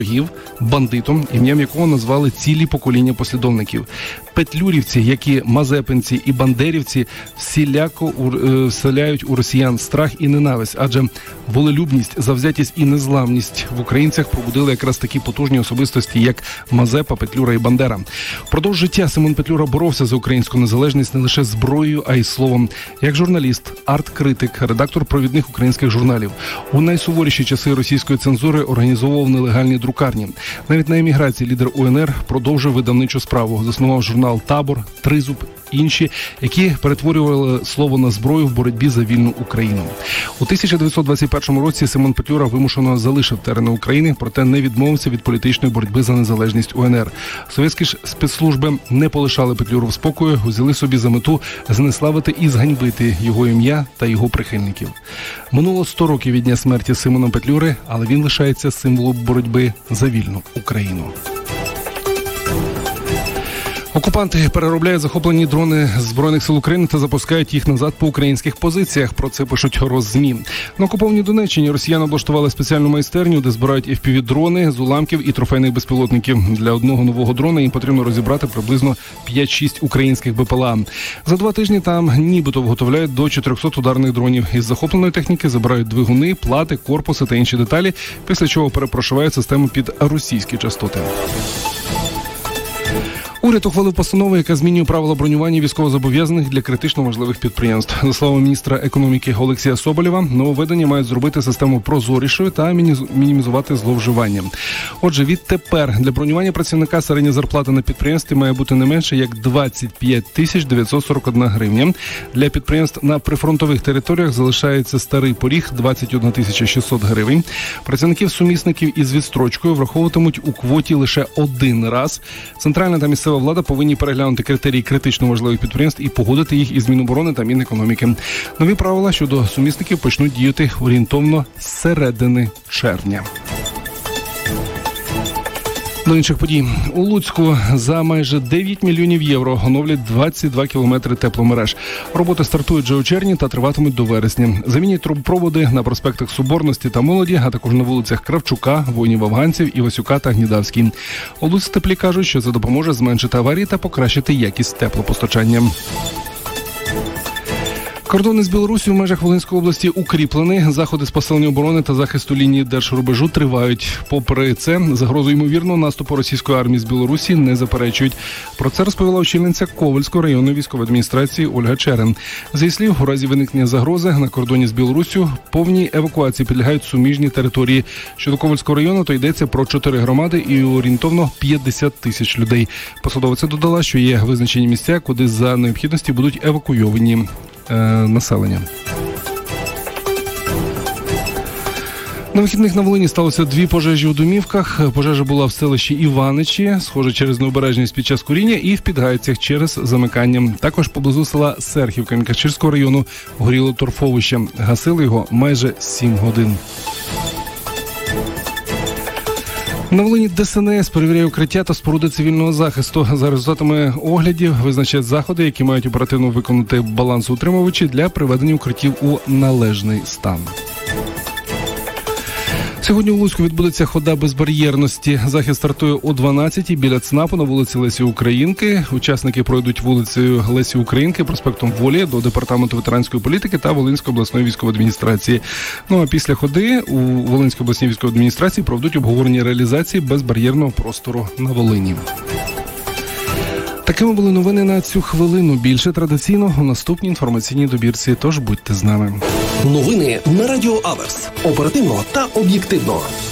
бандитом, ім'ям якого назвали цілі покоління послідовників. Петлюрівці, як і мазепинці і бандерівці, всіляко вселяють у росіян страх і ненависть, адже волелюбність, завзятість і незламність в українцях пробудили якраз такі потужні особистості, як Мазепа, Петлюра і Бандера. Впродовж життя Симон Петлюра боровся за українську незалежність не лише зброєю, а й словом. Як журналіст, арт-критик, редактор провідних українських журналів. У найсуворіші часи російської цензури організовував нелегальні друкарні. Навіть на еміграції лідер УНР продовжив видавничу справу. Заснував журнал «Табор», «Тризуб», інші, які перетворювали слово на зброю в боротьбі за вільну Україну. У 1921 році Симон Петлюра вимушено залишив терени України, проте не відмовився від політичної боротьби за незалежність УНР. Совєтські ж спецслужби не полишали Петлюру в спокою, взяли собі за мету знеславити і зганьбити його ім'я та його прихильників. Минуло 100 років від дня смерті Симона Петлюри, але він лишається символом боротьби за вільну Україну. Окупанти переробляють захоплені дрони Збройних сил України та запускають їх назад по українських позиціях. Про це пишуть Роззмі. На окупованій Донеччині росіяни облаштували спеціальну майстерню, де збирають FPV-дрони з уламків і трофейних безпілотників. Для одного нового дрона їм потрібно розібрати приблизно 5-6 українських БПЛА. За 2 тижні там нібито виготовляють до 400 ударних дронів. Із захопленої техніки забирають двигуни, плати, корпуси та інші деталі, після чого перепрошивають систему під російські частоти. Уряд ухвалив постанову, яка змінює правила бронювання військовозобов'язаних для критично важливих підприємств. За словами міністра економіки Олексія Соболєва, нововведення мають зробити систему прозорішою та мінімізувати зловживання. Отже, відтепер для бронювання працівника середня зарплата на підприємстві має бути не менше як 25 941 гривня. Для підприємств на прифронтових територіях залишається старий поріг 21 600 гривень. Працівників-сумісників із відстрочкою враховуватимуть у квоті лише один раз. Центральна та місцева влада повинні переглянути критерії критично важливих підприємств і погодити їх із Міноборони та Мінекономіки. Нові правила щодо сумісників почнуть діяти орієнтовно з середини червня. До інших подій. У Луцьку за майже 9 мільйонів євро оновлять 22 кілометри тепломереж. Роботи стартують вже у червні та триватимуть до вересня. Замінять трубопроводи на проспектах Соборності та Молоді, а також на вулицях Кравчука, Воїнів-Афганців, Івасюка та Гнідавській. У Луцьктеплі кажуть, що це допоможе зменшити аварії та покращити якість теплопостачання. Кордони з Білорусі в межах Волинської області укріплені. Заходи з посилення оборони та захисту лінії держрубежу тривають. Попри це, загрозу ймовірного наступу російської армії з Білорусі не заперечують. Про це розповіла очільниця Ковальської районної військової адміністрації Ольга Черен. За її слів, у разі виникнення загрози на кордоні з Білоруссю повній евакуації підлягають суміжні території. Щодо Ковальського району, то йдеться про 4 громади і орієнтовно 50 тисяч людей. Посадовиця додала, що є визначені місця, куди за необхідності будуть евакуйовані населення. На вихідних на Волині сталося 2 пожежі у домівках. Пожежа була в селищі Іваничі, схоже через необережність під час куріння, і в Підгайцях через замикання. Також поблизу села Серхівка Мікачівського району горіло торфовище. Гасили його майже 7 годин. На Волині ДСНС перевіряє укриття та споруди цивільного захисту. За результатами оглядів визначають заходи, які мають оперативно виконати балансоутримувачі для приведення укриттів у належний стан. Сьогодні у Луцьку відбудеться хода безбар'єрності. Захід стартує о 12-й біля ЦНАПу на вулиці Лесі Українки. Учасники пройдуть вулицею Лесі Українки, проспектом Волі до Департаменту ветеранської політики та Волинської обласної військової адміністрації. Ну а після ходи у Волинській обласній військовій адміністрації проведуть обговорення реалізації безбар'єрного простору на Волині. Такими були новини на цю хвилину. Більше традиційно у наступній інформаційній добірці, тож будьте з нами. Новини на Радіо Аверс. Оперативно та об'єктивно.